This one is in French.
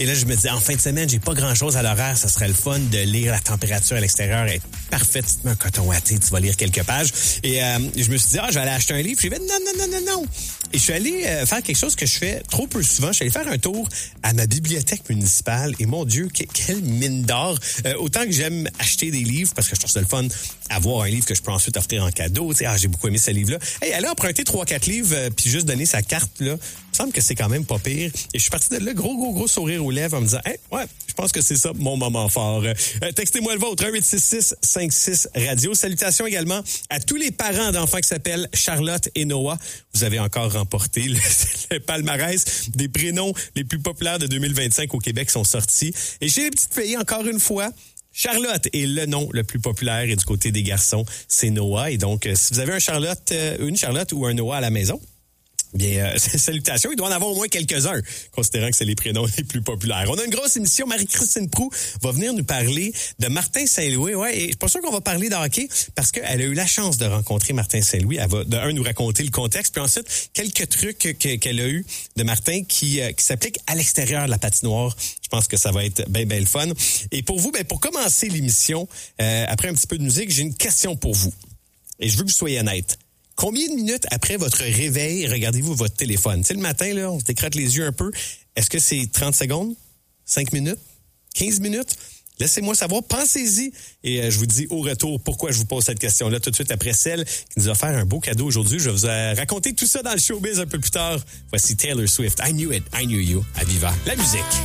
Et là, je me disais, en fin de semaine, j'ai pas grand-chose à l'horaire. Ça serait le fun de lire la température à l'extérieur. Elle est parfaite. Tu te mets un coton watté, tu vas lire quelques pages. Et je me suis dit, je vais aller acheter un livre. J'ai fait, non. Et je suis allé faire quelque chose que je fais trop peu souvent. Je suis allé faire un tour à ma bibliothèque municipale. Et mon Dieu, quelle mine d'or. Autant que j'aime acheter des livres, parce que je trouve ça le fun, avoir un livre que je peux ensuite offrir en cadeau. Tu sais, j'ai beaucoup aimé ce livre-là. Hey, aller emprunter 3-4 livres, puis juste donner sa carte, là, il me semble que c'est quand même pas pire. Et je suis parti de là, gros sourire aux lèvres en me disant, ouais, je pense que c'est ça mon moment fort. Textez-moi le vôtre, 1-866-56-radio. Salutations également à tous les parents d'enfants qui s'appellent Charlotte et Noah. Vous avez encore remporté le palmarès des prénoms les plus populaires de 2025 au Québec sont sortis. Et chez les petites filles, encore une fois, Charlotte est le nom le plus populaire et du côté des garçons, c'est Noah. Et donc, si vous avez une Charlotte ou un Noah à la maison, bien, salutations. Il doit en avoir au moins quelques-uns, considérant que c'est les prénoms les plus populaires. On a une grosse émission. Marie-Christine Proulx va venir nous parler de Martin Saint-Louis. Ouais, et je suis pas sûr qu'on va parler de hockey parce qu'elle a eu la chance de rencontrer Martin Saint-Louis. Elle va, nous raconter le contexte, puis ensuite, quelques trucs qu'elle a eu de Martin qui s'appliquent à l'extérieur de la patinoire. Je pense que ça va être bien le fun. Et pour vous, pour commencer l'émission, après un petit peu de musique, j'ai une question pour vous. Et je veux que vous soyez honnête. Combien de minutes après votre réveil regardez-vous votre téléphone? Tu sais, le matin, là, on se décrotte les yeux un peu. Est-ce que c'est 30 secondes? 5 minutes? 15 minutes? Laissez-moi savoir. Pensez-y. Et je vous dis au retour pourquoi je vous pose cette question-là tout de suite après celle qui nous a offert un beau cadeau aujourd'hui. Je vais vous raconter tout ça dans le showbiz un peu plus tard. Voici Taylor Swift. I Knew It, I Knew You à Viva. La musique.